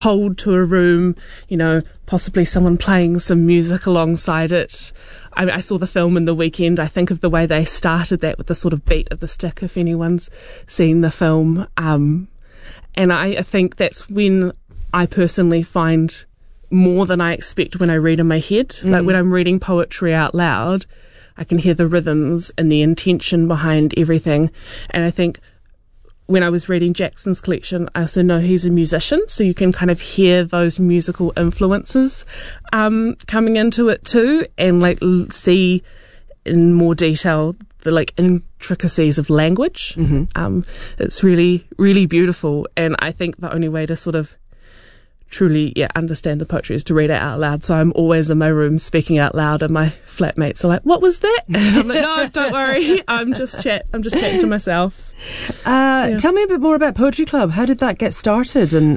hold to a room, possibly someone playing some music alongside it. I saw the film in the weekend. I think of the way they started that with the sort of beat of the stick, if anyone's seen the film. And I think that's when I personally find more than I expect when I read in my head. Like when I'm reading poetry out loud, I can hear the rhythms and the intention behind everything. And I think when I was reading Jackson's collection, I also know he's a musician, so you can kind of hear those musical influences coming into it too, and see in more detail the intricacies of language. It's really, really beautiful, and I think the only way to sort of truly understand the poetry is to read it out loud. So I'm always in my room speaking out loud, and my flatmates are like, "What was that?" And I'm like, "No, don't worry. I'm just chatting to myself." Tell me a bit more about Poetry Club. How did that get started? And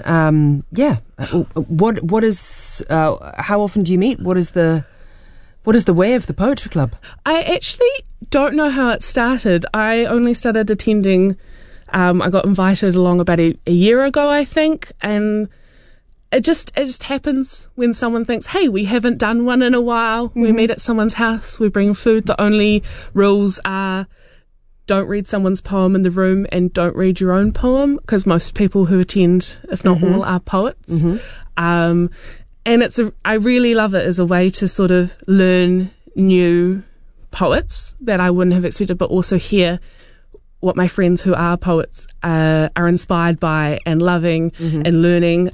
what is how often do you meet? What is the way of the Poetry Club? I actually don't know how it started. I only started attending. I got invited along about a year ago, I think, and it just happens when someone thinks, hey, we haven't done one in a while. We meet at someone's house, we bring food. The only rules are don't read someone's poem in the room and don't read your own poem, because most people who attend, if not all, are poets. And I really love it as a way to sort of learn new poets that I wouldn't have expected, but also hear what my friends who are poets are inspired by and loving and learning.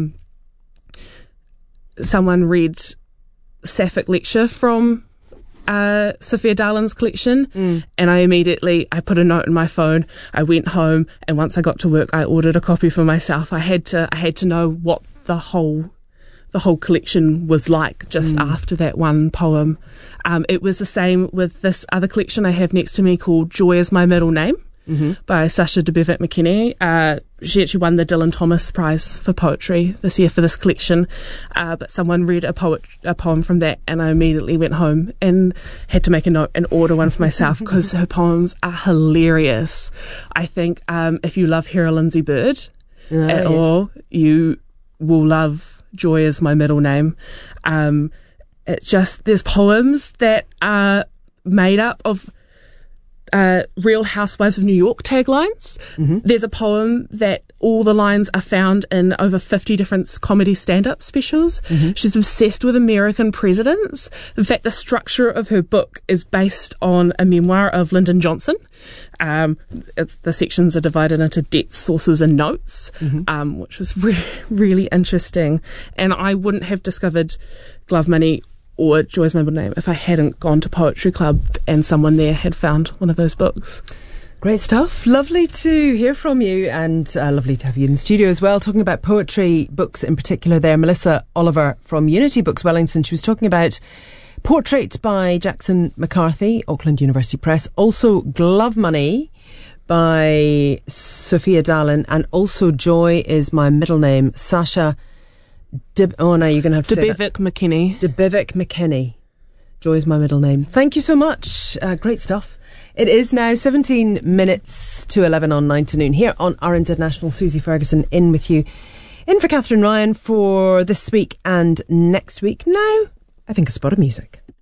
Someone read Sapphic Lecture from Sophia Darlin's collection, and I put a note in my phone. I went home, and once I got to work, I ordered a copy for myself. I had to know what the whole collection was like just after that one poem. It was the same with this other collection I have next to me called Joy Is My Middle Name by Sasha Dubivik McKinney. She actually won the Dylan Thomas Prize for Poetry this year for this collection. But someone read a poem from that, and I immediately went home and had to make a note and order one for myself because her poems are hilarious. I think if you love Hera Lindsay Bird at all, you will love Joy Is My Middle Name. There's poems that are made up of Real Housewives of New York taglines. There's a poem that all the lines are found in over 50 different comedy stand-up specials. She's obsessed with American presidents. In fact, the structure of her book is based on a memoir of Lyndon Johnson. The sections are divided into deaths, sources and notes, which was really interesting. And I wouldn't have discovered Glove Money or Joy's Middle Name if I hadn't gone to Poetry Club and someone there had found one of those books. Great stuff. Lovely to hear from you, and lovely to have you in the studio as well, talking about poetry books in particular there. Melissa Oliver from Unity Books Wellington. She was talking about Portrait by Jackson McCarthy, Auckland University Press. Also Glove Money by Sophia Darlin, and also Joy Is My Middle Name, Sasha you're going to have to say that. Dubivik McKinney. Joy Is My Middle Name. Thank you so much. Great stuff. It is now 17 minutes to 11 on 9 to noon here on RNZ National. Susie Ferguson in with you. In for Catherine Ryan for this week and next week. Now, I think a spot of music.